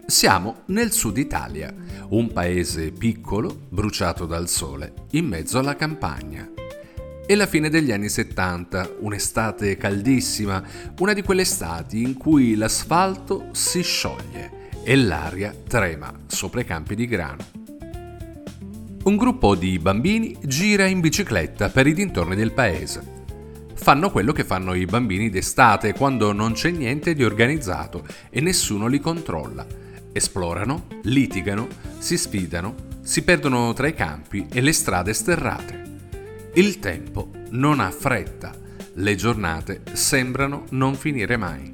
Siamo nel sud Italia, un paese piccolo, bruciato dal sole, in mezzo alla campagna. È la fine degli anni 70, un'estate caldissima, una di quelle estati in cui l'asfalto si scioglie e l'aria trema sopra i campi di grano. Un gruppo di bambini gira in bicicletta per i dintorni del paese. Fanno quello che fanno i bambini d'estate quando non c'è niente di organizzato e nessuno li controlla. Esplorano, litigano, si sfidano, si perdono tra i campi e le strade sterrate. Il tempo non ha fretta, le giornate sembrano non finire mai.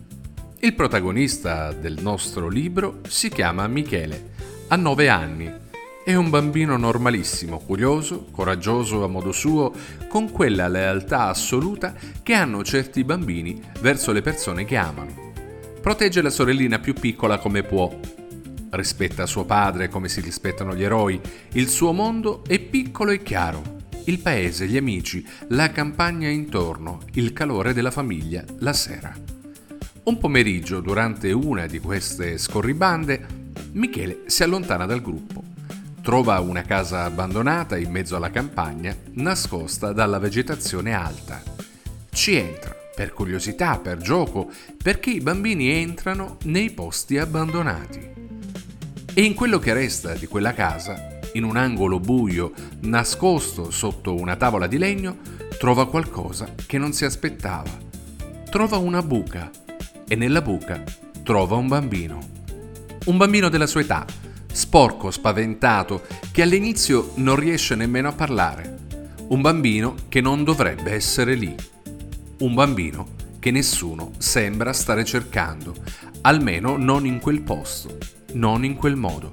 Il protagonista del nostro libro si chiama Michele, ha 9 anni, è un bambino normalissimo, curioso, coraggioso a modo suo, con quella lealtà assoluta che hanno certi bambini verso le persone che amano. Protegge la sorellina più piccola come può. Rispetta suo padre come si rispettano gli eroi. Il suo mondo è piccolo e chiaro. Il paese, gli amici, la campagna intorno, il calore della famiglia la sera. Un pomeriggio, durante una di queste scorribande, Michele si allontana dal gruppo. Trova una casa abbandonata in mezzo alla campagna, nascosta dalla vegetazione alta. Ci entra. Per curiosità, per gioco, perché i bambini entrano nei posti abbandonati. E in quello che resta di quella casa, in un angolo buio, nascosto sotto una tavola di legno, trova qualcosa che non si aspettava. Trova una buca e nella buca trova un bambino. Un bambino della sua età, sporco, spaventato, che all'inizio non riesce nemmeno a parlare. Un bambino che non dovrebbe essere lì. Un bambino che nessuno sembra stare cercando, almeno non in quel posto, non in quel modo.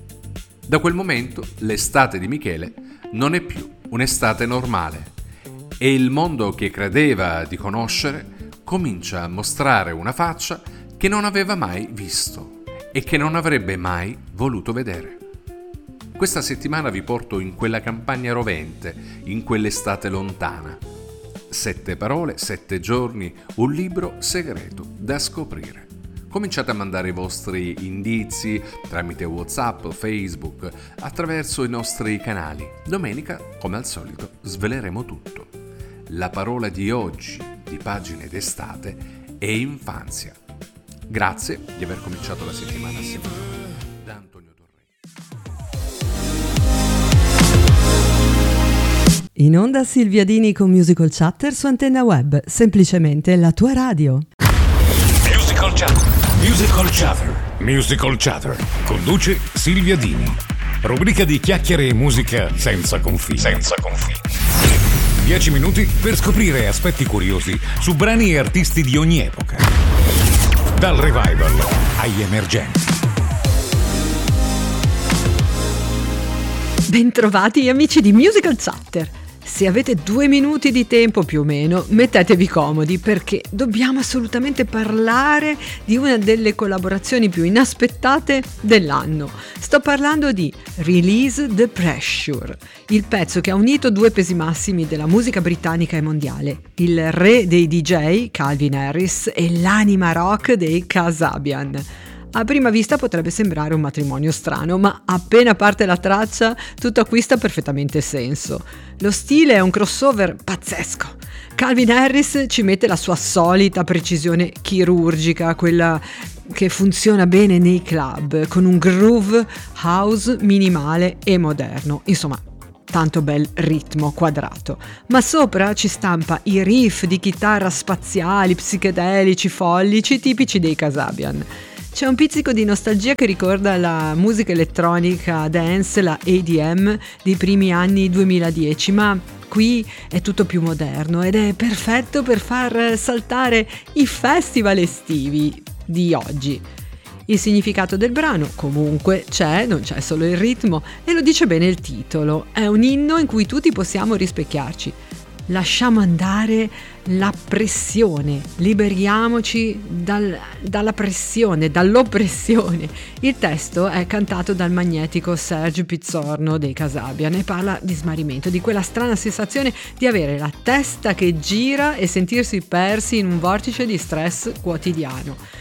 Da quel momento l'estate di Michele non è più un'estate normale e il mondo che credeva di conoscere comincia a mostrare una faccia che non aveva mai visto e che non avrebbe mai voluto vedere. Questa settimana vi porto in quella campagna rovente, in quell'estate lontana. 7 parole, 7 giorni, un libro segreto da scoprire. Cominciate a mandare i vostri indizi tramite WhatsApp, Facebook, attraverso i nostri canali. Domenica, come al solito, sveleremo tutto. La parola di oggi, di Pagine d'estate, è infanzia. Grazie di aver cominciato la settimana assieme a noi. Da Antonio Torre. In onda Silvia Dini con Musical Chatter su Antenna Web, semplicemente la tua radio. Musical Chatter. Musical Chatter. Musical Chatter. Conduce Silvia Dini. Rubrica di chiacchiere e musica senza confini. 10 minuti per scoprire aspetti curiosi su brani e artisti di ogni epoca. Dal revival agli emergenti. Bentrovati amici di Musical Chatter. Se avete 2 minuti di tempo più o meno, mettetevi comodi perché dobbiamo assolutamente parlare di una delle collaborazioni più inaspettate dell'anno. Sto parlando di Release the Pressure, il pezzo che ha unito 2 pesi massimi della musica britannica e mondiale, il re dei DJ, Calvin Harris, e l'anima rock dei Kasabian. A prima vista potrebbe sembrare un matrimonio strano, ma appena parte la traccia tutto acquista perfettamente senso. Lo stile è un crossover pazzesco. Calvin Harris ci mette la sua solita precisione chirurgica, quella che funziona bene nei club, con un groove house minimale e moderno. Insomma, tanto bel ritmo quadrato, ma sopra ci stampa i riff di chitarra spaziali, psichedelici, follici, tipici dei Kasabian. C'è un pizzico di nostalgia che ricorda la musica elettronica dance, la EDM dei primi anni 2010, ma qui è tutto più moderno ed è perfetto per far saltare i festival estivi di oggi. Il significato del brano comunque c'è, non c'è solo il ritmo, e lo dice bene il titolo. È un inno in cui tutti possiamo rispecchiarci. Lasciamo andare la pressione, liberiamoci dalla pressione, dall'oppressione. Il testo è cantato dal magnetico Serge Pizzorno dei Kasabian e parla di smarrimento, di quella strana sensazione di avere la testa che gira e sentirsi persi in un vortice di stress quotidiano.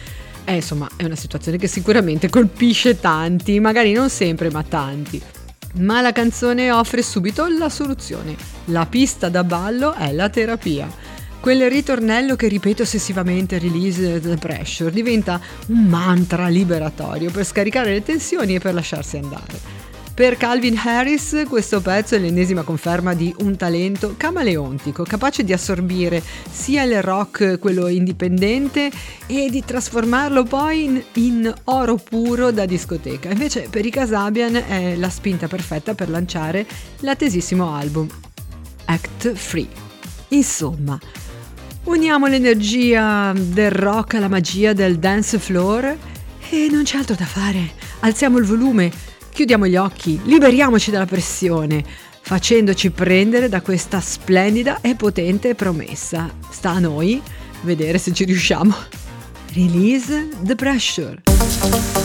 Insomma, è una situazione che sicuramente colpisce tanti, magari non sempre, ma tanti. Ma la canzone offre subito la soluzione. La pista da ballo è la terapia. Quel ritornello che ripete ossessivamente Release the Pressure diventa un mantra liberatorio per scaricare le tensioni e per lasciarsi andare. Per Calvin Harris questo pezzo è l'ennesima conferma di un talento camaleontico, capace di assorbire sia il rock, quello indipendente, e di trasformarlo poi in oro puro da discoteca. Invece per i Kasabian è la spinta perfetta per lanciare l'attesissimo album Act Free. Insomma, uniamo l'energia del rock alla magia del dance floor e non c'è altro da fare. Alziamo il volume, chiudiamo gli occhi, liberiamoci dalla pressione, facendoci prendere da questa splendida e potente promessa. Sta a noi vedere se ci riusciamo. Release the pressure.